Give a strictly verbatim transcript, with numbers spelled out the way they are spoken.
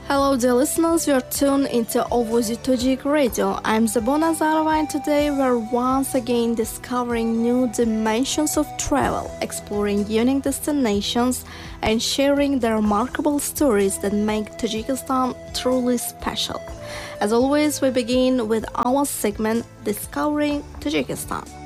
Hello, dear listeners. You're tuned into Ovozi Tajik Radio. I'm Zabona Zarova, and today we're once again discovering new dimensions of travel, exploring unique destinations, and sharing the remarkable stories that make Tajikistan truly special. As always, we begin with our segment Discovering Tajikistan.